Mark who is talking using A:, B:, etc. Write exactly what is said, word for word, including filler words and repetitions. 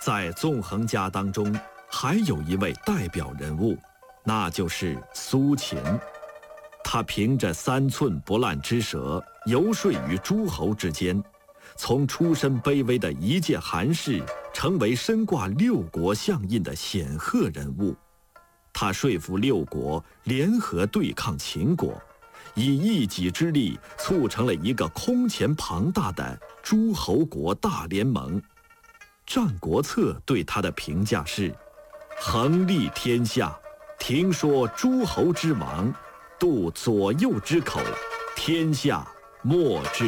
A: 在纵横家当中，还有一位代表人物，那就是苏秦。他凭着三寸不烂之舌，游说于诸侯之间，从出身卑微的一介寒士，成为身挂六国相印的显赫人物。他说服六国联合对抗秦国，以一己之力促成了一个空前庞大的诸侯国大联盟。《战国策》对他的评价是：横立天下，听说诸侯之亡，度左右之口，天下莫之